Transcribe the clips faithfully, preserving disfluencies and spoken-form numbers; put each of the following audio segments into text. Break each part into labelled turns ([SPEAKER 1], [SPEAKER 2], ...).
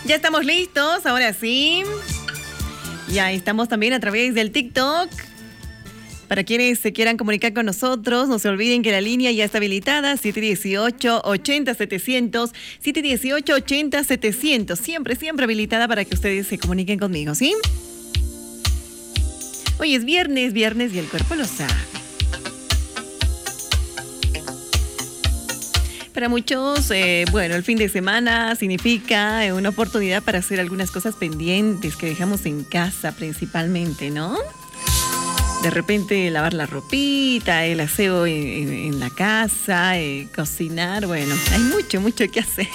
[SPEAKER 1] Ya estamos listos, ahora sí. Ya estamos también a través del TikTok. Para quienes se quieran comunicar con nosotros, no se olviden que la línea ya está habilitada, siete dieciocho, ochenta, setecientos, siete dieciocho, ochenta, setecientos. Siempre, siempre habilitada para que ustedes se comuniquen conmigo, ¿sí? Hoy es viernes, viernes y el cuerpo lo sabe. Para muchos, eh, bueno, el fin de semana significa eh, una oportunidad para hacer algunas cosas pendientes que dejamos en casa principalmente, ¿no? De repente lavar la ropita, el aseo en, en, en la casa, eh, cocinar, bueno, hay mucho, mucho que hacer.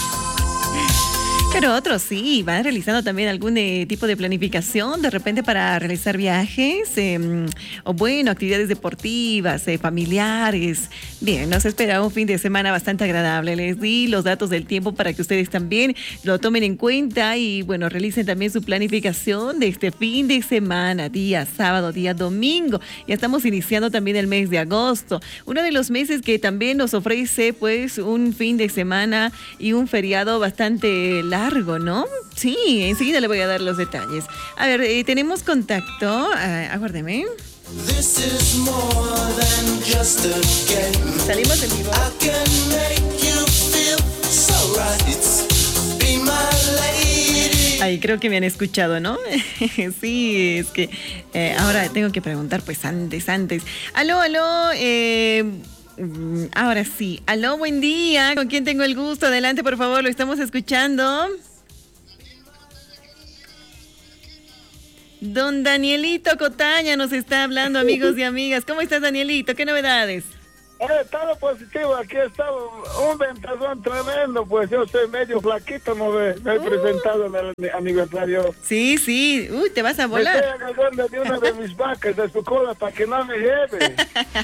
[SPEAKER 1] Pero otros sí, van realizando también algún eh, tipo de planificación, de repente para realizar viajes, eh, o bueno, actividades deportivas, eh, familiares. Bien, nos espera un fin de semana bastante agradable. Les di los datos del tiempo para que ustedes también lo tomen en cuenta y bueno, realicen también su planificación de este fin de semana, día sábado, día domingo. Ya estamos iniciando también el mes de agosto, uno de los meses que también nos ofrece pues un fin de semana y un feriado bastante largo. Largo, ¿no? Sí, enseguida le voy a dar los detalles. A ver, eh, tenemos contacto. Uh, aguárdeme. Salimos en vivo. Ay, creo que me han escuchado, ¿no? Sí, es que eh, ahora tengo que preguntar, pues antes, antes. Aló, aló, eh... ahora sí. Aló, buen día. ¿Con quién tengo el gusto? Adelante, por favor, lo estamos escuchando. Don Danielito Cotaña nos está hablando, amigos y amigas. ¿Cómo estás, Danielito? ¿Qué novedades?
[SPEAKER 2] Eh, todo positivo, aquí está un ventazón tremendo, pues yo soy medio flaquito, no me, me he uh. presentado en el aniversario.
[SPEAKER 1] Sí, sí, uy, te vas a volar.
[SPEAKER 2] Me estoy agarrando de una de mis vacas de su cola para que no me lleve.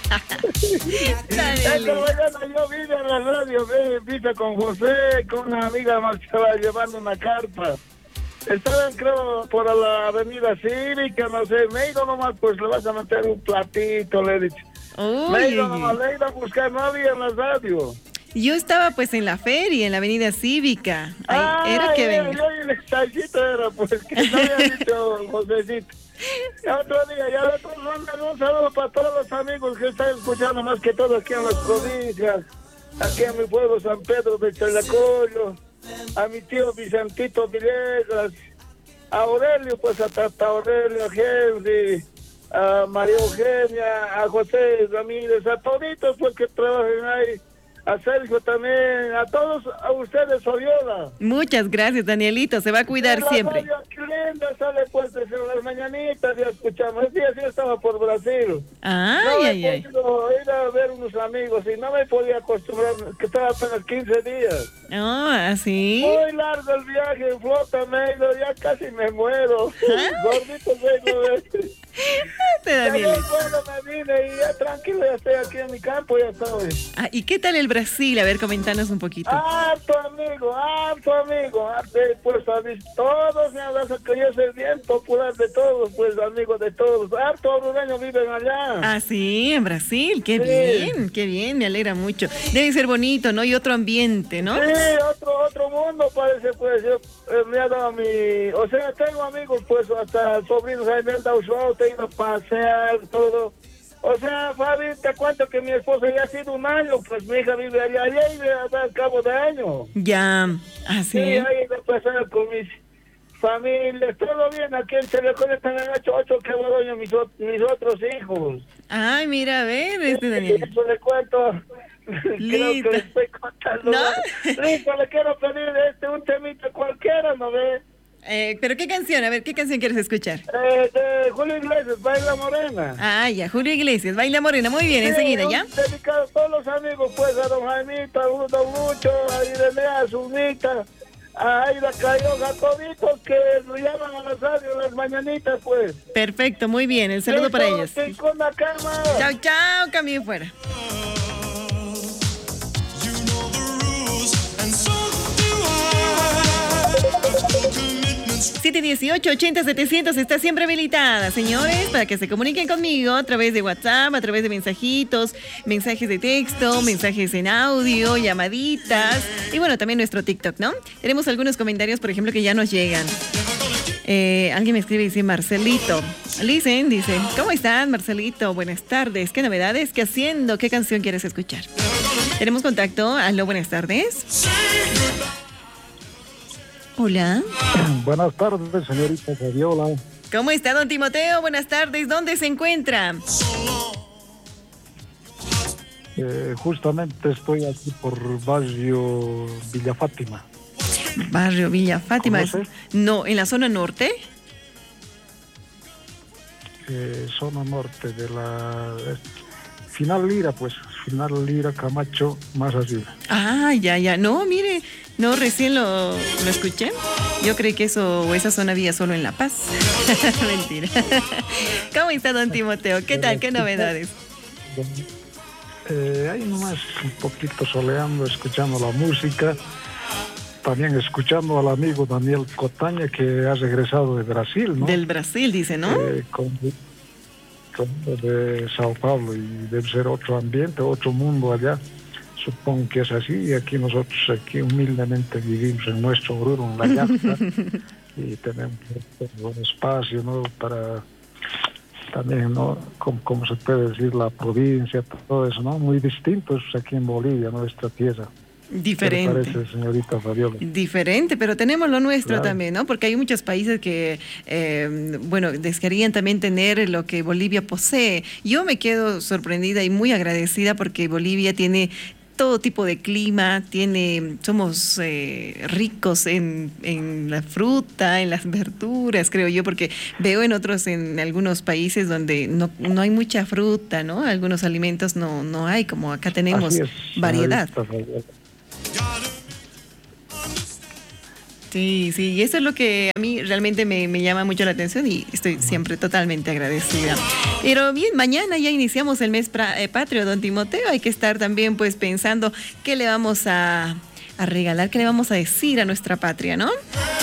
[SPEAKER 2] Esta mañana yo vine a la radio, vine con José, con una amiga marchaba llevando una carta. Estaban, creo, por la avenida Cívica, no sé, me he ido nomás, pues le vas a meter un platito, le he dicho. Uy. Me he ido nomás, le he ido a buscar, no había en la radio.
[SPEAKER 1] Yo estaba pues en la feria, en la avenida Cívica. Ay,
[SPEAKER 2] ah,
[SPEAKER 1] era que venga.
[SPEAKER 2] Yo en el tallito era, pues, que no había dicho Josécito. Y otro día, ya otro mandan un saludo para todos los amigos que están escuchando, más que todo aquí en las provincias, aquí en mi pueblo San Pedro de Chalacoyo, a mi tío Vicentito Villegas, a Aurelio, pues a Tata Aurelio, a Henry, a María Eugenia, a José Ramírez, a toditos pues que trabajan ahí, a Sergio también, a todos, a ustedes, Oriola.
[SPEAKER 1] Muchas gracias, Danielito, se va a cuidar la siempre.
[SPEAKER 2] Radio, qué linda sale pues desde las mañanitas, ya escuchamos. El día sí estaba por Brasil.
[SPEAKER 1] Ay,
[SPEAKER 2] no
[SPEAKER 1] ay, ay.
[SPEAKER 2] Ir a ver unos amigos y no me podía acostumbrar, que estaba apenas quince días.
[SPEAKER 1] Oh, ¿así?
[SPEAKER 2] Muy largo el viaje, en flota me he ido, ya casi me muero. ¿Ah? Gordito vengo de este. Ya bueno, me vine y ya tranquilo, ya estoy aquí en mi campo, ya estoy.
[SPEAKER 1] Ah, ¿y qué tal el Brasil? A ver, comentanos un poquito.
[SPEAKER 2] Harto amigo, harto amigo, harto, pues a mí, todos me abrazan, que yo soy bien popular de todos, pues amigos de todos. Harto hondureños viven allá.
[SPEAKER 1] Ah, sí, en Brasil, qué
[SPEAKER 2] sí.
[SPEAKER 1] bien, qué bien, me alegra mucho. Debe ser bonito, ¿no? Y otro ambiente, ¿no?
[SPEAKER 2] Sí, otro otro mundo parece, pues, yo eh, me ha dado mi... O sea, tengo amigos, pues, hasta sobrinos, ahí me han dado show, te he ido a pasear, todo. O sea, Fabi, te cuento que mi esposa ya ha sido un año, pues mi hija vive allá, allá y hasta el cabo de año.
[SPEAKER 1] Ya, así.
[SPEAKER 2] Sí, ahí me pasar con mis familias, todo bien, aquí en Telecom están en ocho, ocho que doña mis, mis otros hijos.
[SPEAKER 1] Ay, mira, a ver, este Daniel.
[SPEAKER 2] Eso le cuento, creo que le estoy contando.
[SPEAKER 1] ¿No?
[SPEAKER 2] Listo, le quiero pedir este, un temita cualquiera, ¿no ve?
[SPEAKER 1] Eh, ¿Pero qué canción? A ver, ¿qué canción quieres escuchar?
[SPEAKER 2] Eh, de Julio Iglesias, Baila Morena.
[SPEAKER 1] Ah, ya, Julio Iglesias, Baila Morena. Muy bien,
[SPEAKER 2] sí,
[SPEAKER 1] enseguida, ¿ya?
[SPEAKER 2] Dedicado a todos los amigos, pues, a don Jaimito, a Don Lucho, a Irene, a Zunita, a Aida Cayoga, a toditos que lo llaman a la radio las mañanitas, pues.
[SPEAKER 1] Perfecto, muy bien, el saludo
[SPEAKER 2] sí,
[SPEAKER 1] para ellos.
[SPEAKER 2] Sí, con la cama.
[SPEAKER 1] Chao, chao, cambio fuera. siete siete dieciocho, ochenta, setecientos está siempre habilitada, señores, para que se comuniquen conmigo a través de WhatsApp, a través de mensajitos, mensajes de texto, mensajes en audio, llamaditas y bueno, también nuestro TikTok, ¿no? Tenemos algunos comentarios, por ejemplo, que ya nos llegan. Eh, alguien me escribe y dice Marcelito. Listen, dice, ¿cómo están, Marcelito? Buenas tardes. ¿Qué novedades? ¿Qué haciendo? ¿Qué canción quieres escuchar? Tenemos contacto. Aló, buenas tardes. Hola.
[SPEAKER 3] Buenas tardes, señorita Fabiola.
[SPEAKER 1] ¿Cómo está, don Timoteo? Buenas tardes. ¿Dónde se encuentra?
[SPEAKER 3] Eh, justamente estoy aquí por barrio Villa Fátima.
[SPEAKER 1] Barrio Villa Fátima.
[SPEAKER 3] ¿Conoces?
[SPEAKER 1] No, en la zona norte.
[SPEAKER 3] Eh, zona norte de la eh, Final Lira, pues, Final Lira, Camacho, más arriba.
[SPEAKER 1] Ah, ya, ya. No, mire, no, recién lo, lo escuché. Yo creí que eso, esa zona había solo en La Paz. Mentira. ¿Cómo está, don Timoteo? ¿Qué tal? ¿Qué novedades?
[SPEAKER 3] Eh, ahí nomás un poquito soleando, escuchando la música. También escuchando al amigo Daniel Cotaña, que ha regresado de Brasil, ¿no?
[SPEAKER 1] Del Brasil, dice, ¿no?
[SPEAKER 3] Eh, con, con de Sao Paulo, y debe ser otro ambiente, otro mundo allá. Supongo que es así, y aquí nosotros aquí humildemente vivimos en nuestro gruro, en la llanta, y tenemos un espacio, ¿no? Para también, ¿no? Como, como se puede decir, la provincia, todo eso, ¿no? Muy distintos aquí en Bolivia, nuestra tierra.
[SPEAKER 1] Diferente.
[SPEAKER 3] ¿Qué le parece, señorita Fabiola?
[SPEAKER 1] Diferente, pero tenemos lo nuestro
[SPEAKER 3] Claro.
[SPEAKER 1] también, ¿no? Porque hay muchos países que, eh, bueno, desearían también tener lo que Bolivia posee. Yo me quedo sorprendida y muy agradecida porque Bolivia tiene todo tipo de clima, tiene, somos eh, ricos en, en la fruta, en las verduras, creo yo, porque veo en otros, en algunos países donde no, no hay mucha fruta, ¿no? Algunos alimentos no, no hay, como acá tenemos
[SPEAKER 3] Así es,
[SPEAKER 1] variedad.
[SPEAKER 3] señorita Fabiola.
[SPEAKER 1] Sí, sí, y eso es lo que a mí realmente me, me llama mucho la atención y estoy siempre totalmente agradecida. Pero bien, mañana ya iniciamos el mes pra, eh, patrio, don Timoteo. Hay que estar también pues pensando qué le vamos a, a regalar, qué le vamos a decir a nuestra patria, ¿no?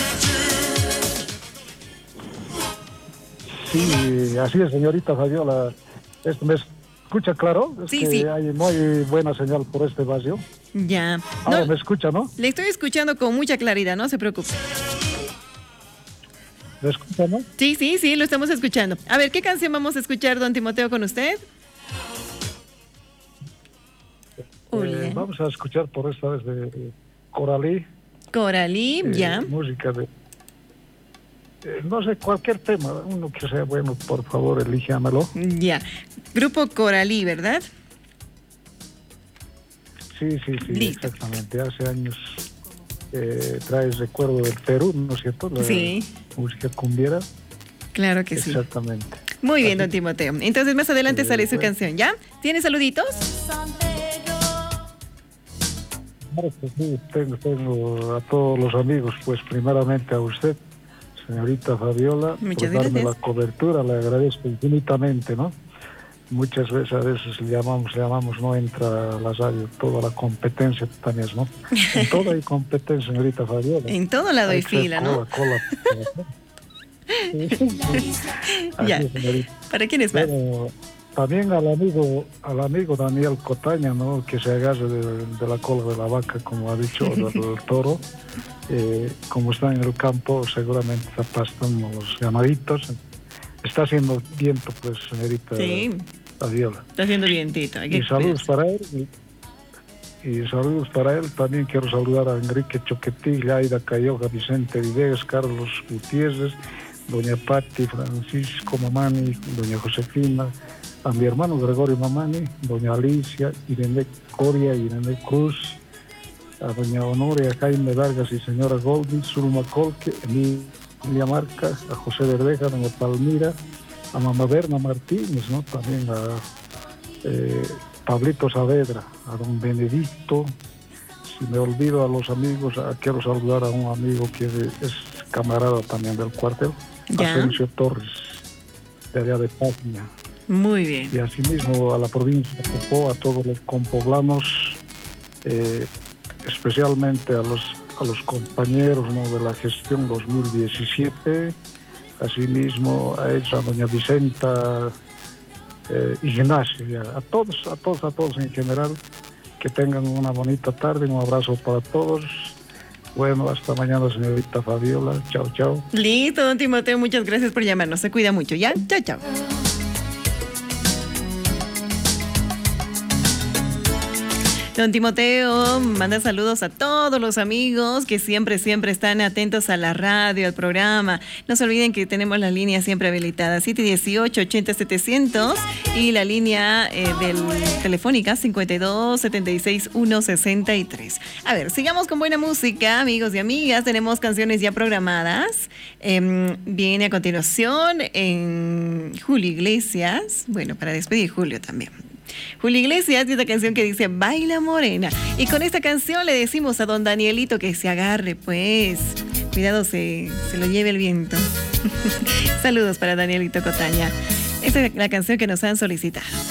[SPEAKER 3] Sí, así es, señorita Fabiola. Esto me escucha claro, es
[SPEAKER 1] Sí,
[SPEAKER 3] que
[SPEAKER 1] sí.
[SPEAKER 3] hay muy buena señal por este barrio.
[SPEAKER 1] Ya.
[SPEAKER 3] Ahora
[SPEAKER 1] No,
[SPEAKER 3] me escucha, ¿no?
[SPEAKER 1] le estoy escuchando con mucha claridad, no se preocupe.
[SPEAKER 3] ¿Me escucha, no?
[SPEAKER 1] Sí, sí, sí, lo estamos escuchando. A ver, ¿qué canción vamos a escuchar, don Timoteo, con usted? Hola.
[SPEAKER 3] Eh, vamos a escuchar por esta vez de eh, Coralí.
[SPEAKER 1] Coralí,
[SPEAKER 3] eh,
[SPEAKER 1] ya.
[SPEAKER 3] Música de... eh, no sé, cualquier tema, uno que sea bueno, por favor, elíjamelo.
[SPEAKER 1] Ya. Grupo Coralí, ¿verdad?
[SPEAKER 3] Sí, sí, sí,
[SPEAKER 1] Listo.
[SPEAKER 3] exactamente. Hace años eh, traes recuerdo del Perú, ¿no es cierto? La
[SPEAKER 1] Sí.
[SPEAKER 3] música cumbiera.
[SPEAKER 1] Claro que sí.
[SPEAKER 3] Exactamente.
[SPEAKER 1] Muy bien,
[SPEAKER 3] Así-
[SPEAKER 1] don Timoteo. Entonces más adelante
[SPEAKER 3] Eh,
[SPEAKER 1] sale su
[SPEAKER 3] bueno.
[SPEAKER 1] canción, ¿ya? ¿Tiene saluditos?
[SPEAKER 3] Claro que sí, tengo, tengo a todos los amigos, pues primeramente a usted, señorita Fabiola,
[SPEAKER 1] Muchas
[SPEAKER 3] por darme
[SPEAKER 1] gracias.
[SPEAKER 3] la cobertura, le agradezco infinitamente, ¿no? Muchas veces, a veces le llamamos, le llamamos, no entra a la radio, toda la competencia también, ¿no? En toda hay competencia, señorita Fabiola.
[SPEAKER 1] En todo lado hay
[SPEAKER 3] Hay que ser
[SPEAKER 1] fila, ¿no?
[SPEAKER 3] cola, cola. Así
[SPEAKER 1] Ya.
[SPEAKER 3] es, señorita.
[SPEAKER 1] ¿Para quién es más?
[SPEAKER 3] Bueno, también al amigo, al amigo Daniel Cotaña, ¿no? Que se agarre de, de la cola de la vaca, como ha dicho, del, del toro. Eh, como está en el campo, seguramente está pastando los ganaditos. Está haciendo viento, pues, señorita
[SPEAKER 1] Sí,
[SPEAKER 3] Fabiola.
[SPEAKER 1] está haciendo vientito. Hay que
[SPEAKER 3] Y saludos
[SPEAKER 1] cuidarse.
[SPEAKER 3] para él. Y, y saludos para él. También quiero saludar a Enrique Choquetilla, Aida Cayoga, Vicente Villegas, Carlos Gutiérrez, doña Patti, Francisco Mamani, doña Josefina, a mi hermano Gregorio Mamani, doña Alicia, Irene Coria, Irene Cruz, a doña Honoria, Jaime Vargas y señora Goldi, Zulma Colque, Emilia Marca, a José Verdeja, doña Palmira, a mamá Berna Martínez, ¿no? También a eh, Pablito Saavedra, a don Benedicto. Si me olvido a los amigos, a, quiero saludar a un amigo que es camarada también del cuartel,
[SPEAKER 1] Ya.
[SPEAKER 3] Asensio Torres, de allá de Pagna.
[SPEAKER 1] Muy bien.
[SPEAKER 3] Y asimismo a la provincia de Popó, a todos los compoblanos, eh, especialmente a los a los compañeros, ¿no?, de la gestión dos mil diecisiete, asimismo a ella, a doña Vicenta, eh, Ignacio, ya, a todos, a todos, a todos en general, que tengan una bonita tarde, un abrazo para todos. Bueno, hasta mañana, señorita Fabiola. Chao, chao.
[SPEAKER 1] Listo, don Timoteo, muchas gracias por llamarnos. Se cuida mucho, ¿ya? Chao, chao. Don Timoteo manda saludos a todos los amigos que siempre, siempre están atentos a la radio, al programa. No se olviden que tenemos la línea siempre habilitada, siete dieciocho, ochenta, setecientos, y la línea eh, del telefónica cincuenta y dos, setenta y seis, ciento sesenta y tres. A ver, sigamos con buena música, amigos y amigas. Tenemos canciones ya programadas. Eh, viene a continuación en Julio Iglesias. Bueno, para despedir Julio también. Julio Iglesias y esta canción que dice Baila Morena. Y con esta canción le decimos a don Danielito que se agarre, pues. Cuidado, se, se lo lleve el viento. Saludos para Danielito Cotaña. Esta es la canción que nos han solicitado.